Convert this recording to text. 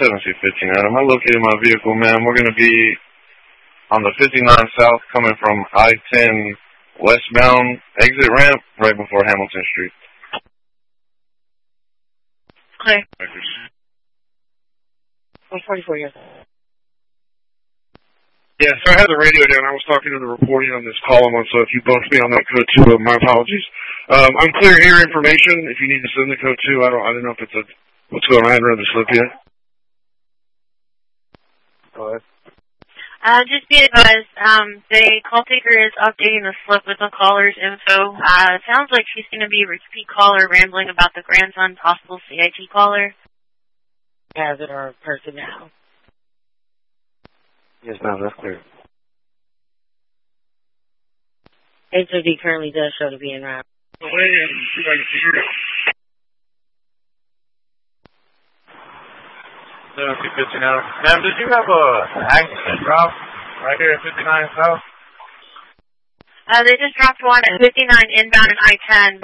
7C59. Am I located my vehicle, ma'am? We're going to be on the 59 South coming from I-10 westbound exit ramp right before Hamilton Street. Okay. I'm 44 years old. Yeah, so I had the radio down. I was talking to the reporting on this column, so if you bumped me on that code 2, my apologies. I'm clear here information. If you need to send the code 2, I don't know if it's what's going on. I haven't read the slip yet. Go ahead. Just be advised, the call taker is updating the slip with the caller's info. It sounds like she's going to be a repeat caller rambling about the grandson, possible CIT caller. Has it or person now? Yes, ma'am, that's clear. HOD currently does show to be en route. See if I can figure it out. 7C59. Ma'am, did you have an accident drop right here at 59 South? They just dropped one at 59 inbound and I-10.